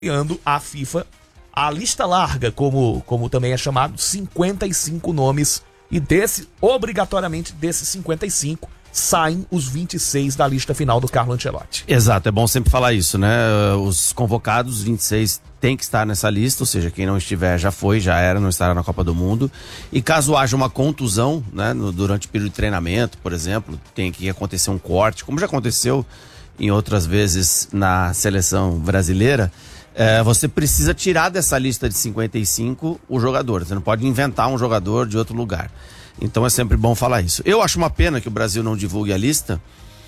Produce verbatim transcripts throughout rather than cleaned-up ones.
criando a FIFA a lista larga, como, como também é chamado, cinquenta e cinco nomes, e desse, obrigatoriamente desses cinquenta e cinco, saem os vinte e seis da lista final do Carlo Ancelotti. Exato, é bom sempre falar isso, né? Os convocados, os vinte e seis, tem que estar nessa lista, ou seja, quem não estiver já foi, já era, não estará na Copa do Mundo. E caso haja uma contusão, né, no, durante o período de treinamento, por exemplo, tem que acontecer um corte, como já aconteceu em outras vezes na seleção brasileira, é, você precisa tirar dessa lista de cinquenta e cinco o jogador. Você não pode inventar um jogador de outro lugar. Então é sempre bom falar isso. Eu acho uma pena que o Brasil não divulgue a lista,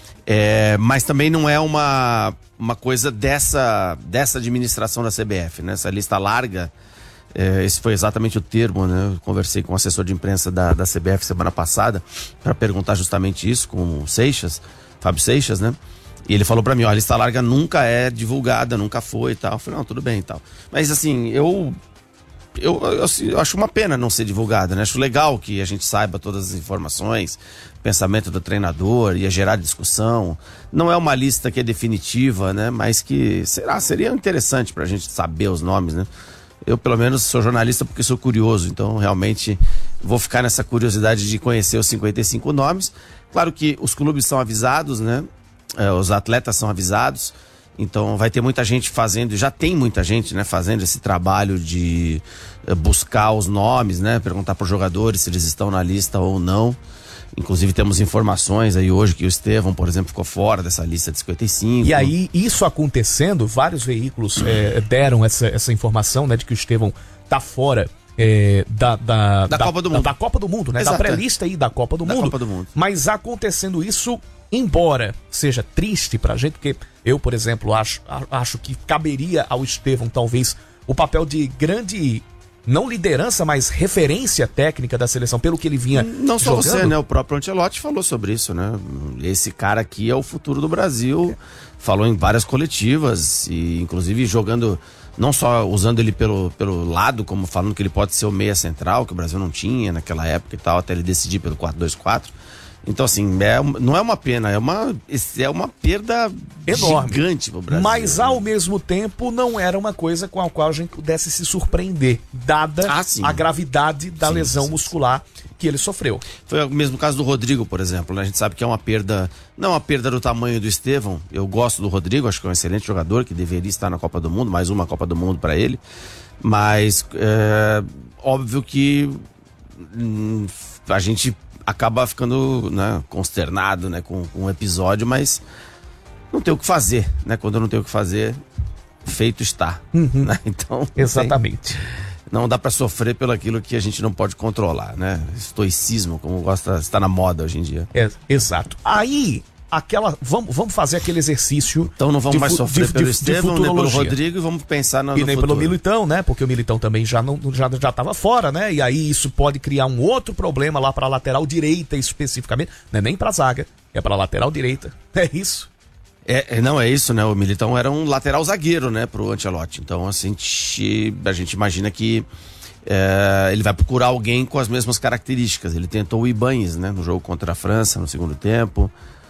é, mas também não é uma, uma coisa dessa, dessa administração da C B F, né? Essa lista larga, é, esse foi exatamente o termo, né? Eu conversei com o assessor de imprensa da, da C B F semana passada para perguntar justamente isso com o Seixas, Fábio Seixas, né? E ele falou pra mim, ó, a lista larga nunca é divulgada, nunca foi e tal. Eu falei, não, tudo bem e tal. Mas assim, eu, eu, eu, eu acho uma pena não ser divulgada, né? Acho legal que a gente saiba todas as informações, pensamento do treinador, ia gerar discussão. Não é uma lista que é definitiva, né? Mas que, será, seria interessante pra gente saber os nomes, né? Eu, pelo menos, sou jornalista porque sou curioso, então realmente vou ficar nessa curiosidade de conhecer os cinquenta e cinco nomes. Claro que os clubes são avisados, né? É, os atletas são avisados, então vai ter muita gente fazendo, já tem muita gente, né, fazendo esse trabalho de é, buscar os nomes, né, perguntar para os jogadores se eles estão na lista ou não. Inclusive temos informações aí hoje que o Estevão, por exemplo, ficou fora dessa lista de cinquenta e cinco. E aí, isso acontecendo, vários veículos é, deram essa, essa informação, né, de que o Estevão tá fora é, da, da, da, da Copa do da, Mundo. da Copa do Mundo, né, Exato, da pré-lista aí da Copa do da Mundo. Copa do Mundo. Mas acontecendo isso, embora seja triste pra gente, porque eu, por exemplo, acho, acho que caberia ao Estevão, talvez, o papel de grande, não liderança, mas referência técnica da seleção, pelo que ele vinha Não só jogando. você, né? O próprio Ancelotti falou sobre isso, né? Esse cara aqui é o futuro do Brasil. Falou em várias coletivas, e inclusive jogando, não só usando ele pelo, pelo lado, como falando que ele pode ser o meia central, que o Brasil não tinha naquela época e tal, até ele decidir pelo quatro dois quatro. Então, assim, é, não é uma pena, é uma, é uma perda enorme, gigante pro Brasil. Mas, ao mesmo tempo, não era uma coisa com a qual a gente pudesse se surpreender, dada ah, a gravidade da sim, lesão sim, muscular que ele sofreu. Foi o mesmo caso do Rodrigo, por exemplo, né? A gente sabe que é uma perda, não uma perda do tamanho do Estevão. Eu gosto do Rodrigo, acho que é um excelente jogador, que deveria estar na Copa do Mundo, mais uma Copa do Mundo para ele. Mas, é, óbvio que hum, a gente acaba ficando, né, consternado, né, com, com um episódio, mas não tem o que fazer, né? Quando não tem o que fazer, feito está. Uhum. Né? Então, exatamente. Tem, não dá para sofrer pelo aquilo que a gente não pode controlar, né? Estoicismo, como gosta, está na moda hoje em dia. É, exato. Aí, aquela, vamos, vamos fazer aquele exercício. Então não vamos de, mais sofrer de, pelo de, Estevão, de nem pelo Rodrigo, e vamos pensar no, e no nem futuro. pelo Militão, né? Porque o Militão também já não já já estava fora, né? E aí isso pode criar um outro problema lá para lateral direita especificamente, não é nem para zaga, é para lateral direita. É isso. É, não, é isso, né? O Militão era um lateral zagueiro, né, pro Ancelotti. Então, assim, a gente, a gente imagina que é, ele vai procurar alguém com as mesmas características. Ele tentou o Ibañez, né, no jogo contra a França, no segundo tempo.